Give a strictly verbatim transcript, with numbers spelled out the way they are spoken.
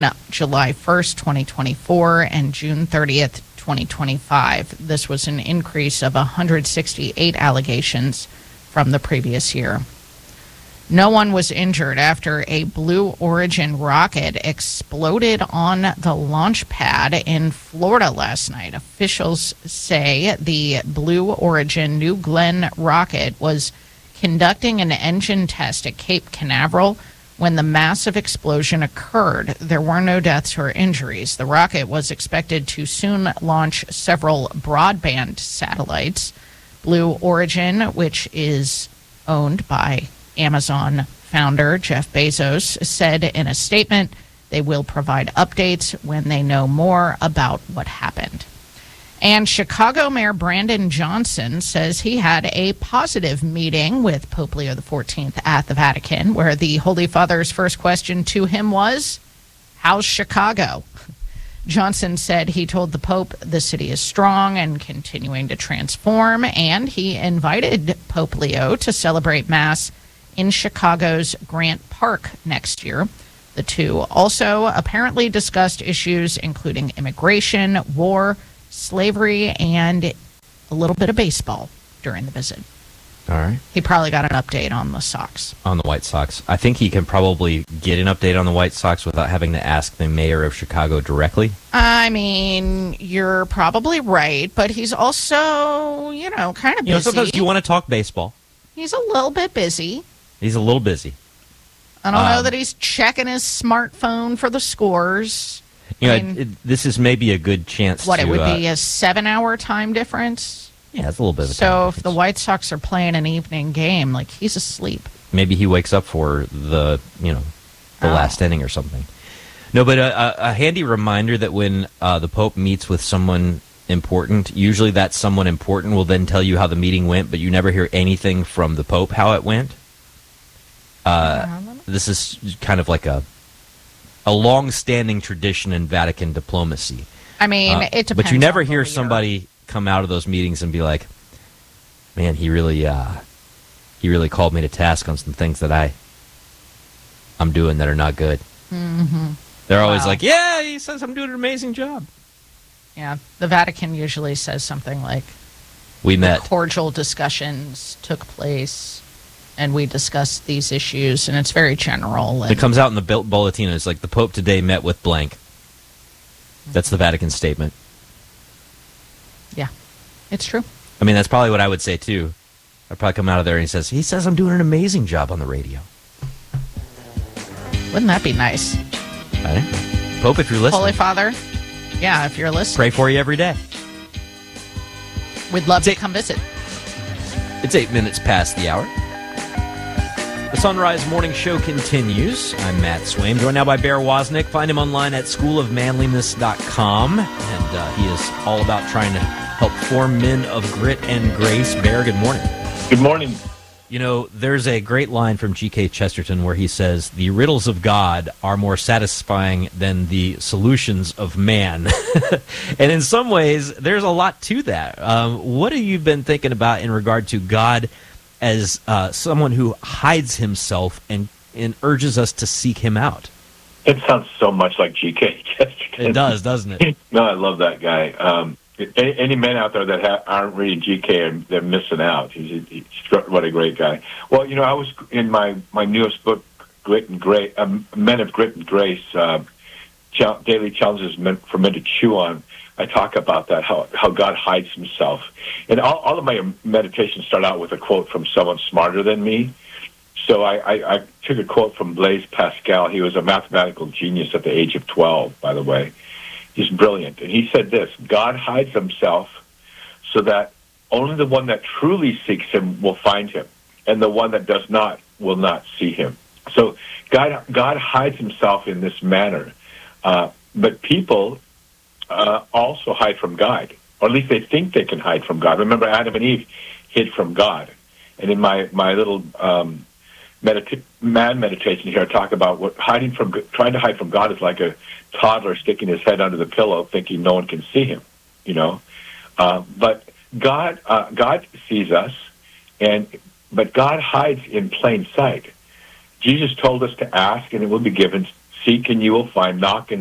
July first, twenty twenty-four, and June thirtieth, twenty twenty-five. This was an increase of one hundred sixty-eight allegations from the previous year. No one was injured after a Blue Origin rocket exploded on the launch pad in Florida last night. Officials say the Blue Origin New Glenn rocket was conducting an engine test at Cape Canaveral when the massive explosion occurred. There were no deaths or injuries. The rocket was expected to soon launch several broadband satellites. Blue Origin, which is owned by Amazon founder Jeff Bezos, said in a statement they will provide updates when they know more about what happened. And Chicago Mayor Brandon Johnson says he had a positive meeting with Pope Leo the fourteenth at the Vatican, where the Holy Father's first question to him was, "How's Chicago?" Johnson said he told the Pope the city is strong and continuing to transform, and he invited Pope Leo to celebrate Mass in Chicago's Grant Park next year. The two also apparently discussed issues including immigration, war, slavery, and a little bit of baseball during the visit. All right. He probably got an update on the Sox. On the White Sox. I think he can probably get an update on the White Sox without having to ask the mayor of Chicago directly. I mean, you're probably right, but he's also, you know, kind of busy. You know, sometimes you want to talk baseball. He's a little bit busy. He's a little busy. I don't um, know that he's checking his smartphone for the scores. You know, I mean, it, it, this is maybe a good chance what, to... it would uh, be a seven-hour time difference? Yeah, it's a little bit of a So time if the difference. White Sox are playing an evening game, like, he's asleep. Maybe he wakes up for the, you know, the Oh. last inning or something. No, but a, a, a handy reminder that when uh, the Pope meets with someone important, usually that someone important will then tell you how the meeting went, but you never hear anything from the Pope how it went. Uh, this is kind of like a a long-standing tradition in Vatican diplomacy. I mean, Uh, it depends. but you never on the hear leader. somebody come out of those meetings and be like, "Man, he really, uh, he really called me to task on some things that I, I'm doing that are not good." Mm-hmm. They're always Wow. like, "Yeah, he says I'm doing an amazing job." Yeah, the Vatican usually says something like, We met. cordial discussions took place, and we discussed these issues, and it's very general. And It comes out in the bull- bulletin. And it's like the Pope today met with blank. That's the Vatican statement. yeah, it's true. I mean, that's probably what I would say too. I'd probably come out of there and he says, "He says I'm doing an amazing job on the radio." Wouldn't that be nice? I know. Pope, if you're listening, Holy Father, yeah, if you're listening, pray for you every day. we'd love to It's- come visit. It's eight minutes past the hour. The Sunrise Morning Show continues. I'm Matt Swaim, joined now by Bear Wozniak. Find him online at school of manliness dot com. And uh, he is all about trying to help form men of grit and grace. Bear, good morning. Good morning. You know, there's a great line from G K Chesterton where he says, "The riddles of God are more satisfying than the solutions of man." And in some ways, there's a lot to that. Um, what have you been thinking about in regard to God as uh, someone who hides himself and, and urges us to seek him out? It sounds so much like G K Chesterton. It does, doesn't it? No, I love that guy. Um, any, any men out there that ha- aren't reading G K, are, they're missing out. He's, he's what a great guy. Well, you know, I was in my, my newest book, Grit and Grace, um, Men of Grit and Grace, uh, Ch- Daily Challenges meant for Men to Chew On. I talk about that, how, how God hides himself. And all, all of my meditations start out with a quote from someone smarter than me. So I, I, I took a quote from Blaise Pascal. He was a mathematical genius at the age of twelve, by the way. He's brilliant. And he said this: God hides himself so that only the one that truly seeks him will find him, and the one that does not will not see him. So God, God hides himself in this manner. Uh, but people uh, also hide from God, or at least they think they can hide from God. Remember, Adam and Eve hid from God. And in my, my little um, medita- man meditation here, I talk about what hiding from, trying to hide from God is like a toddler sticking his head under the pillow, thinking no one can see him. You know, uh, but God, uh, God sees us, and but God hides in plain sight. Jesus told us to ask, and it will be given. Seek and you will find. Knock and